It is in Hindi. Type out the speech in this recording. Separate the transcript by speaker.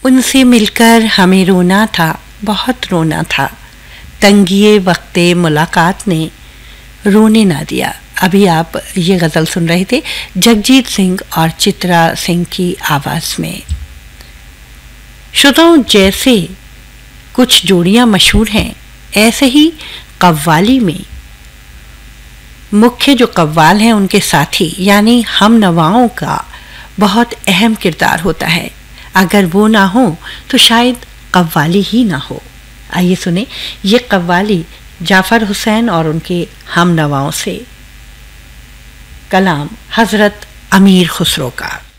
Speaker 1: उनसे मिलकर हमें रोना था, बहुत रोना था, तंगिए वक्ते मुलाकात ने रोने ना दिया। अभी आप ये गज़ल सुन रहे थे जगजीत सिंह और चित्रा सिंह की आवाज़ में। श्रोताओं, जैसे कुछ जोड़ियां मशहूर हैं, ऐसे ही कव्वाली में मुख्य जो कव्वाल हैं उनके साथी यानी हम नवाओं का बहुत अहम किरदार होता है। अगर वो ना हो तो शायद कव्वाली ही ना हो। आइए सुने ये कव्वाली जाफ़र हुसैन और उनके हम नवाओं से। कलाम हज़रत अमीर खुसरो का।